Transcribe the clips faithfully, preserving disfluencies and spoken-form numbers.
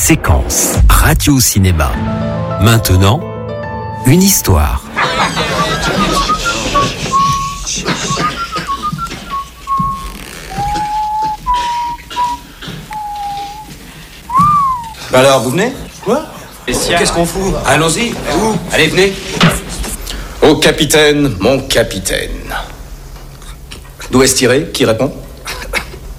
Séquence Radio-Cinéma. Maintenant, une histoire. Alors, vous venez ? Quoi ? Qu'est-ce qu'on fout ? Allons-y. Où ? Allez, venez. Au capitaine, mon capitaine. D'où est-ce tiré ? Qui répond ? Personne ?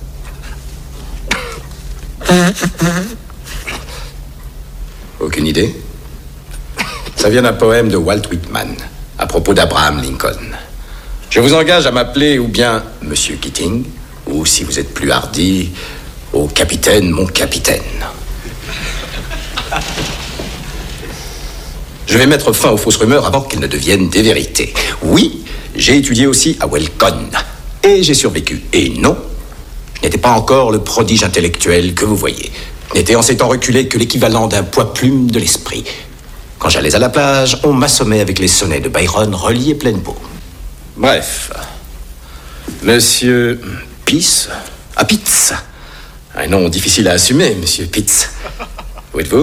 Aucune idée ? Ça vient d'un poème de Walt Whitman à propos d'Abraham Lincoln. Je vous engage à m'appeler ou bien Monsieur Keating, ou si vous êtes plus hardi, au capitaine, mon capitaine. Je vais mettre fin aux fausses rumeurs avant qu'elles ne deviennent des vérités. Oui, j'ai étudié aussi à Welcome et j'ai survécu. Et non, je n'étais pas encore le prodige intellectuel que vous voyez. Je n'étais en ces temps reculé que l'équivalent d'un poids-plume de l'esprit. Quand j'allais à la plage, on m'assommait avec les sonnets de Byron reliés pleine peau. Bref, Monsieur Pitts, ah Pitts, un nom difficile à assumer, Monsieur Pitts. Où êtes-vous ?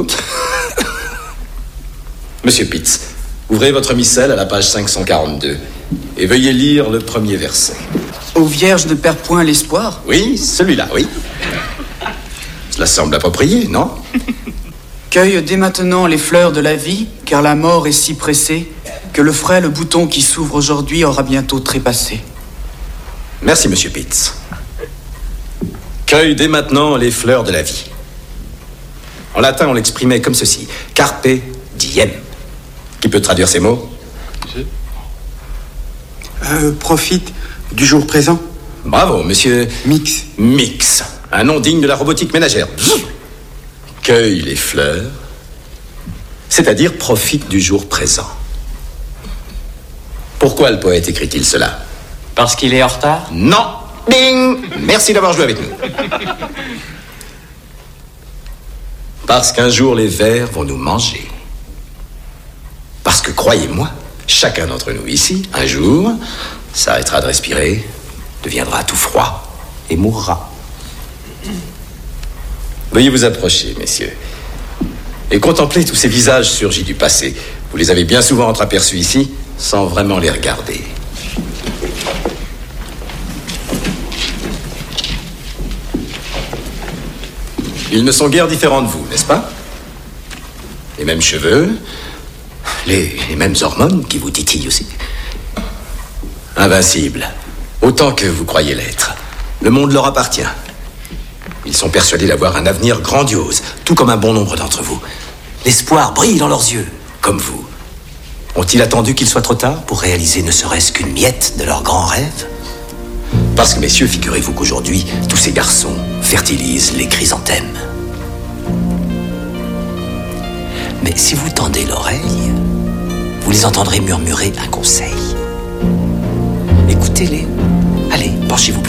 Monsieur Pitts, ouvrez votre missel à la page cinq cent quarante-deux et veuillez lire le premier verset. Ô Vierge ne perd point l'espoir ? Oui, celui-là, oui. Cela semble approprié, non ? Cueille dès maintenant les fleurs de la vie, car la mort est si pressée que le frêle bouton qui s'ouvre aujourd'hui aura bientôt trépassé. Merci, Monsieur Pitts. Cueille dès maintenant les fleurs de la vie. En latin, on l'exprimait comme ceci. Carpe diem. Qui peut traduire ces mots ? Euh, profite du jour présent. Bravo, monsieur... Mix. Mix. Un nom digne de la robotique ménagère. Cueille les fleurs, c'est-à-dire profite du jour présent. Pourquoi le poète écrit-il cela ? Parce qu'il est en retard ? Non. Bing ! Merci d'avoir joué avec nous. Parce qu'un jour les vers vont nous manger. Parce que, croyez-moi, chacun d'entre nous ici, un jour, s'arrêtera de respirer, deviendra tout froid et mourra. Veuillez vous approcher, messieurs, et contempler tous ces visages surgis du passé. Vous les avez bien souvent entreaperçus ici, sans vraiment les regarder. Ils ne sont guère différents de vous, n'est-ce pas ? Les mêmes cheveux, les, les mêmes hormones qui vous titillent aussi. Invincibles, autant que vous croyez l'être. Le monde leur appartient. Ils sont persuadés d'avoir un avenir grandiose, tout comme un bon nombre d'entre vous. L'espoir brille dans leurs yeux, comme vous. Ont-ils attendu qu'il soit trop tard pour réaliser ne serait-ce qu'une miette de leur grand rêve ? Parce que, messieurs, figurez-vous qu'aujourd'hui, tous ces garçons fertilisent les chrysanthèmes. Mais si vous tendez l'oreille, vous les entendrez murmurer un conseil. Écoutez-les. Allez, penchez-vous